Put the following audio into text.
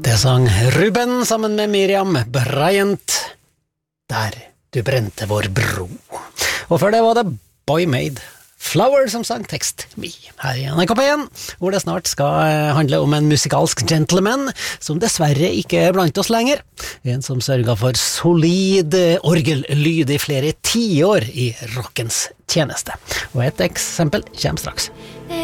Det sang Ruben sammen med Miriam Bryant, Der du brente vår bro. Og før det var det Boy Made Flower som sang tekst Me her i NRK1, hvor det snart skal handle om en musikalsk gentleman som dessverre ikke er blant oss lenger. En som sørget for solid orgellyd i flere tiår i rockens tjeneste. Og et eksempel kommer straks.